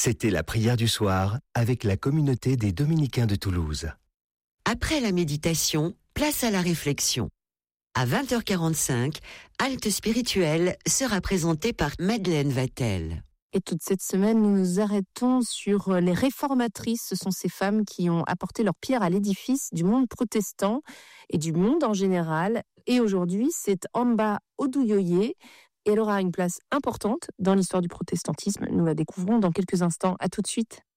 C'était la prière du soir avec la communauté des Dominicains de Toulouse. Après la méditation, place à la réflexion. À 20h45, Halte spirituelle sera présentée par Madeleine Vatel. Et toute cette semaine, nous nous arrêtons sur les réformatrices. Ce sont ces femmes qui ont apporté leur pierre à l'édifice du monde protestant et du monde en général. Et aujourd'hui, c'est Amba Oduyoye. Et elle aura une place importante dans l'histoire du protestantisme. Nous la découvrons dans quelques instants. À tout de suite.